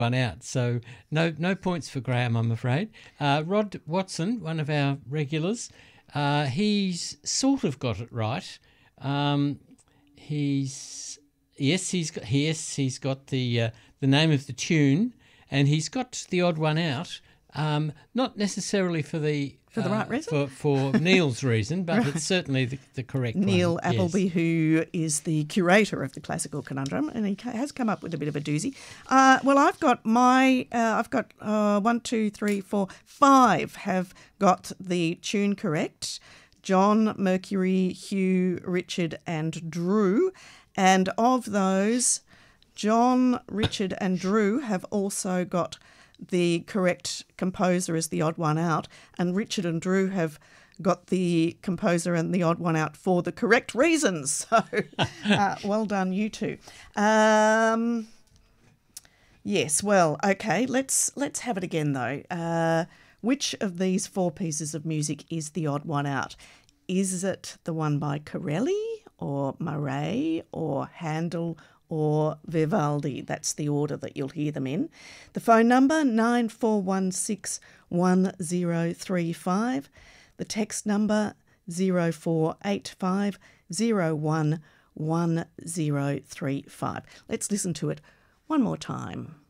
one out. So no points for Graham, I'm afraid. Rod Watson, one of our regulars, he's sort of got it right. He's got the name of the tune, and he's got the odd one out. Not necessarily for the right reason? For Neil's reason, but it's certainly the correct Neil one. Appleby, yes. who is the curator of the Classical Conundrum, and he has come up with a bit of a doozy. Well, I've got 5 have got the tune correct. John, Mercury, Hugh, Richard and Drew. And of those, John, Richard and Drew have also got the correct composer as the odd one out, and Richard and Drew have got the composer and the odd one out for the correct reasons. So well done, you two. Yes, well, okay, let's have it again though. Which of these 4 pieces of music is the odd one out? Is it the one by Corelli or Murray or Handel or Vivaldi? That's the order that you'll hear them in. The phone number, 94161035. The text number, 0485011035. Let's listen to it one more time.